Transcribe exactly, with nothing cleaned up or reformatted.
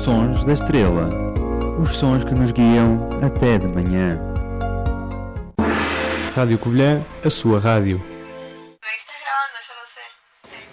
Sons da Estrela. Os sons que nos guiam até de manhã. Rádio Covilhã, a sua rádio.